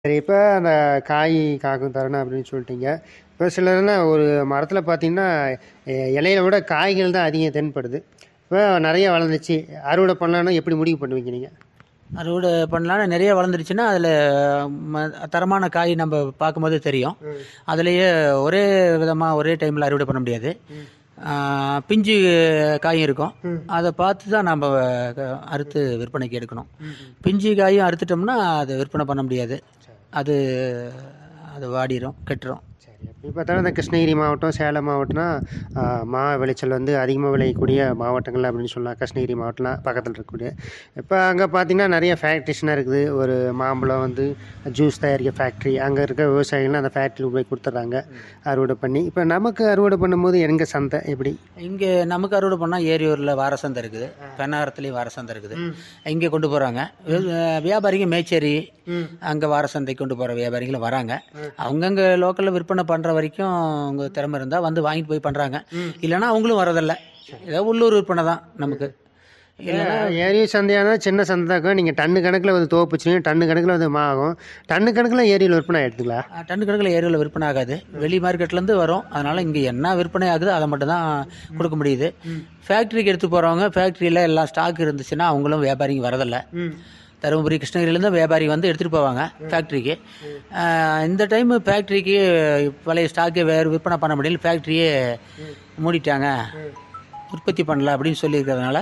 சரி, இப்ப அந்த காய் காக்கும் தருணம் அப்படின்னு சொல்லிட்டீங்க. இப்ப சிலர்னா ஒரு மரத்தில பார்த்தீங்கன்னா, இலைய விட காய்கள் தான் அதிகம் தென்படுது. இப்ப நெறைய வளர்ந்துச்சு. அறுவடை பண்ணலான்னா எப்படி முடிவு பண்ணுவீங்க நீங்க? அறுவடை பண்ணலான்னு நிறைய வளர்ந்துருச்சுன்னா, அதில் தரமான காய் நம்ம பார்க்கும்போதே தெரியும். ம். அதுலேயே ஒரே விதமாக ஒரே டைமில் அறுவடை பண்ண முடியாது. ம். பிஞ்சு காயும் இருக்கும். ம். அதை பார்த்து தான் நம்ம அறுத்து விற்பனைக்கு எடுக்கணும். ம்ஹ்ம். பிஞ்சு காயும் அறுத்துட்டோம்னா அது விற்பனை பண்ண முடியாது. சரி. அது அது வாடிரும், கெட்டுரும். சரி. அப்படி பார்த்தாலும் இந்த கிருஷ்ணகிரி மாவட்டம், சேலம் மாவட்டம்னா, அ மா விளைச்சல் வந்து அதிகமா விளையக்கூடிய மாவட்டங்கள் அப்படின்னு சொல்லலாம். கிருஷ்ணகிரி மாவட்டம்லாம் பக்கத்தில இருக்கக்கூடிய. இப்ப அங்க பார்த்தீங்கன்னா, நெறைய ஃபேக்ட்ரிஸ்லாம் இருக்குது. ஒரு மாம்பழம் வந்து ஜூஸ் தயாரிக்க ஃபேக்ட்ரி. அங்க இருக்க விவசாயிகள்லாம் அந்த ஃபேக்ட்ரிக்கு போய் குடுத்துடுறாங்க, அறுவடை பண்ணி. இப்ப நமக்கு அறுவடை பண்ணும்போது எங்க சந்தை எப்படி? இங்கே நமக்கு அறுவடை பண்ணால் ஏரியூரில் வாரசந்தை இருக்குது, பெண்ணாரத்துலேயும் வாரசந்தை இருக்குது. ம். இங்கே கொண்டு போகிறாங்க. வியாபாரிங்க மேச்சேரி ம். அங்கே வாரசந்தை கொண்டு போகிற வியாபாரிகளும் வராங்க. அவங்கங்க லோக்கலில் விற்பனை பண்ணுற வரைக்கும் அவங்க திறமை இருந்தால் வந்து வாங்கிட்டு போய் பண்ணுறாங்க. ம். இல்லைன்னா அவங்களும் வரதில்லை. ஏதோ உள்ளூர் விற்பனை தான் நமக்கு. இல்லைன்னா ஏரி சந்தையானா சின்ன சந்தை தாக்கும். நீங்க டன்னு கணக்குல வந்து தோப்பு வச்சுருவீங்க. டன்னு கணக்குல வந்து ஆகும். டன்னு கணக்குல ஏரியில விற்பனை ஆயிடுதுங்களா? டன்னு கணக்கில் ஏரியாவில் விற்பனை ஆகாது. வெளி மார்க்கெட்லேருந்து வரும். அதனால் இங்கே என்ன விற்பனை ஆகுதோ அதை மட்டும் தான் கொடுக்க முடியுது. ஃபேக்ட்ரிக்கு எடுத்து போகிறவங்க ஃபேக்ட்ரியில் எல்லாம் ஸ்டாக் இருந்துச்சுன்னா அவங்களும் வியாபாரிங்க வரதில்லை. ம். தருமபுரி கிருஷ்ணகிரியிலேருந்து வியாபாரி வந்து எடுத்துகிட்டு போவாங்க ஃபேக்ட்ரிக்கு. இந்த டைமு ஃபேக்ட்ரிக்கு பழைய ஸ்டாக்கு வேறு விற்பனை பண்ண முடியல, ஃபேக்ட்ரியே மூடிட்டாங்க, உற்பத்தி பண்ணல அப்படின்னு சொல்லியிருக்கிறதுனால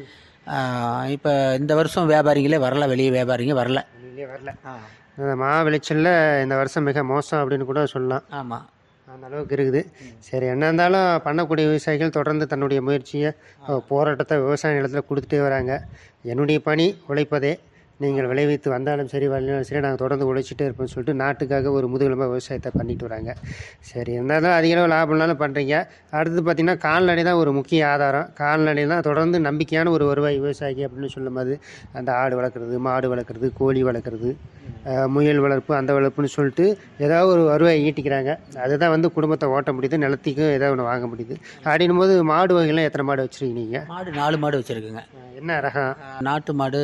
இப்போ இந்த வருஷம் வியாபாரிகளே வரல, வெளியே வியாபாரிங்க வரல. வெளியிலே வரல. மா விளைச்சல்ல இந்த வருஷம் மிக மோசம் அப்படின்னு கூட சொல்லலாம். ஆமாம். அந்த அளவுக்கு இருக்குது. சரி, என்ன இருந்தாலும் பண்ணக்கூடிய விவசாயிகள் தொடர்ந்து தன்னுடைய முயற்சியை, போராட்டத்தை விவசாய நிலத்தில் கொடுத்துட்டே வராங்க. என்னுடைய பணி உழைப்பதே. நீங்கள் விளைவித்து வந்தாலும் சரி வரலைனாலும் சரி நாங்கள் தொடர்ந்து உழைச்சிட்டே இருப்போம்னு சொல்லிட்டு நாட்டுக்காக ஒரு முதுகெலும்பாக விவசாயத்தை பண்ணிட்டு வராங்க. சரி, இருந்தாலும் அதிக அளவு லாபம்னாலும் பண்ணுறீங்க. அடுத்து பார்த்திங்கன்னா கால்நடை தான் ஒரு முக்கிய ஆதாரம். கால்நடை தான் தொடர்ந்து நம்பிக்கையான ஒரு வருவாய் விவசாயிக்கு அப்படின்னு சொல்லும்போது அந்த ஆடு வளர்க்குறது, மாடு வளர்க்குறது, கோழி வளர்க்குறது, முயல் வளர்ப்பு, அந்த வளர்ப்புன்னு சொல்லிட்டு ஏதாவது ஒரு வருவாய் ஈட்டிக்கிறாங்க. அதுதான் வந்து குடும்பத்தை ஓட்ட முடியுது, நிலத்துக்கும் ஏதாவது ஒன்று வாங்க முடியுது. அப்படின்னும் போது மாடு வகைலாம் எத்தனை மாடு வச்சுருக்கீங்க? மாடு 4 மாடு வச்சுருக்குங்க. என்ன ரகம்? நாட்டு மாடு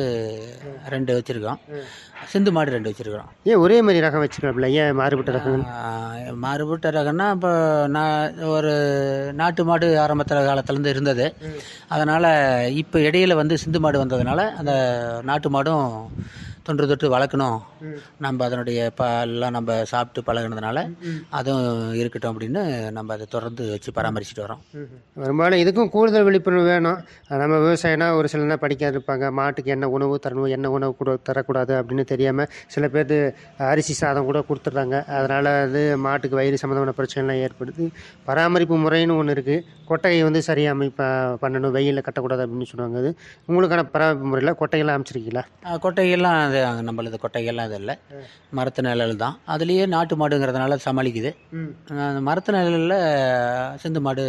2 வச்சுருக்கோம். சிந்து மாடு 2 வச்சுருக்கிறோம். ஏன் ஒரே மாதிரி ரகம் வச்சுக்கலாம்ல, ஏன் மாறுபட்ட ரகம்? மாறுபட்ட ரகம்னா இப்போ நான் ஒரு நாட்டு மாடு ஆரம்பத்தில் காலத்துலேருந்து இருந்தது. அதனால் இப்போ இடையில வந்து சிந்து மாடு வந்ததுனால அந்த நாட்டு மாடும் தொன்று தொட்டு வளர்க்கணும், நம்ம அதனுடைய பால்லாம் நம்ம சாப்பிட்டு பழகினதுனால அதுவும் இருக்கட்டும் அப்படின்னு நம்ம அதை தொடர்ந்து வச்சு பராமரிச்சுட்டு வரோம். பெரும்பாலும் இதுக்கும் கூடுதல் விழிப்புணர்வு வேணும். நம்ம விவசாயம்னா ஒரு சிலர்னா படிக்காது இருப்பாங்க. மாட்டுக்கு என்ன உணவு தரணும், என்ன உணவு கூட தரக்கூடாது அப்படின்னு தெரியாமல் சில பேர் அரிசி சாதம் கூட கொடுத்துட்றாங்க. அதனால் அது மாட்டுக்கு வயிறு சம்மந்தமான பிரச்சனைலாம் ஏற்படுது. பராமரிப்பு முறைன்னு ஒன்று இருக்குது. கொட்டகை வந்து சரியாக பண்ணணும், வெயிலில் கட்டக்கூடாது அப்படின்னு சொல்லுவாங்க. அது உங்களுக்கான பராமரிப்பு முறையில் கொட்டையெல்லாம் அமைச்சிருக்கீங்களா? கொட்டைகள்லாம் அது நம்மளது கொட்டைகள்லாம் இது இல்லை, மரத்து நிழல் தான். அதுலேயே நாட்டு மாடுங்கிறதுனால சமாளிக்குது. அந்த மரத்து நிழலில் சிந்து மாடு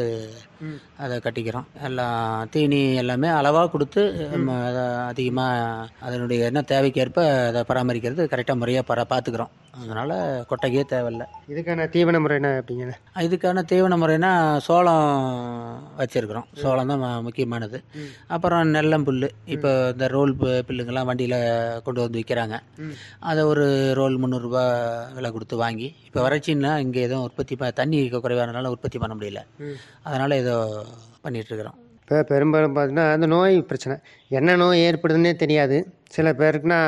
அதை கட்டிக்கிறோம். எல்லாம் தீனி எல்லாமே அளவாக கொடுத்து அதை அதிகமாக அதனுடைய என்ன தேவைக்கேற்ப அதை பராமரிக்கிறது கரெக்டாக முறையாக பார்த்துக்கிறோம். அதனால் கொட்டைக்கே தேவையில்லை. இதுக்கான தீவன முறைனா எப்படிங்க? இதுக்கான தீவன முறைனா சோளம் வச்சுருக்குறோம். சோளம் தான் முக்கியமானது. அப்புறம் நெல்லம்புல், இப்போ இந்த ரோல் புல்லுங்கெல்லாம் வண்டியில் கொண்டு வந்து விற்கிறாங்க. அதை ஒரு ரோல் 300 ரூபா விலை கொடுத்து வாங்கி, இப்போ வறட்சின்னா இங்கே எதுவும் உற்பத்தி தண்ணி குறைவானதுனால உற்பத்தி பண்ண முடியல. அதனால் ஏதோ பண்ணிகிட்ருக்குறோம். இப்போ பெரும்பாலும் பார்த்தீங்கன்னா அந்த நோய் பிரச்சனை, என்ன நோய் ஏற்படுதுன்னே தெரியாது. சில பேருக்குன்னா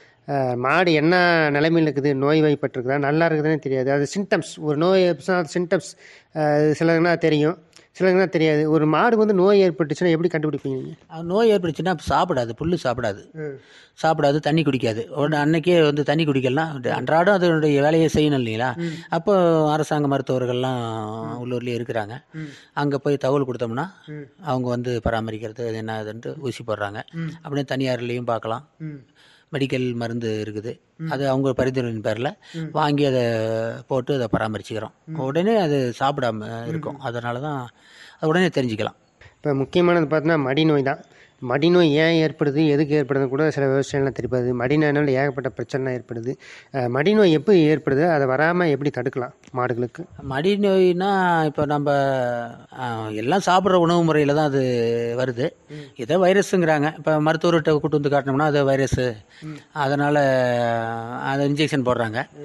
மாடு என்ன நிலைமையில் இருக்குது, நோய் வாய்ப்பட்டிருக்குதா, நல்லா இருக்குதுன்னே தெரியாது. அது சிம்டம்ஸ், ஒரு நோய் சிம்டம்ஸ் சிலருக்குனா தெரியும், சிலருக்குனா தெரியாது. ஒரு மாடு வந்து நோய் ஏற்பட்டுச்சுன்னா எப்படி கண்டுபிடிப்பீங்க நீங்கள்? நோய் ஏற்பட்டுச்சுன்னா சாப்பிடாது, புல் சாப்பிடாது, தண்ணி குடிக்காது. உடனே அன்னைக்கே வந்து தண்ணி குடிக்கலாம். அன்றாடம் அதனுடைய வேலையை செய்யணும் இல்லைங்களா? அப்போ அரசாங்க மருத்துவர்கள்லாம் உள்ளூர்லேயே இருக்கிறாங்க. அங்கே போய் தகவல் கொடுத்தோம்னா அவங்க வந்து பராமரிக்கிறது அது என்ன அதுன்ட்டு ஊசி போடுறாங்க. அப்படியே தனியார்லேயும் பார்க்கலாம். மெடிக்கல் மருந்து இருக்குது, அது அவங்க பரிந்துரையின் பேரில் வாங்கி அதை போட்டு அதை பராமரிச்சுக்கிறோம். உடனே அது சாப்பிடாம இருக்கும். அதனால தான் அது உடனே தெரிஞ்சுக்கலாம். இப்போ முக்கியமானது பார்த்தீங்கன்னா மடி நோய் தான். மடிநோய் ஏன் ஏற்படுது, எதுக்கு ஏற்படுதுன்னு கூட சில விவசாயிகள்லாம் தெரியாது. மடிநோயினால் ஏகப்பட்ட பிரச்சனை ஏற்படுது. மடிநோய் எப்படி ஏற்படுது, அதை வராமல் எப்படி தடுக்கலாம் மாடுகளுக்கு? மடி நோய்னா இப்போ நம்ம எல்லாம் சாப்பிட்ற உணவு முறையில் தான் அது வருது. இதை வைரஸுங்கிறாங்க. இப்போ மருத்துவர்கிட்ட கூட்டு வந்து காட்டினோம்னா அது வைரஸு, அதனால் அதை இன்ஜெக்ஷன் போடுறாங்க.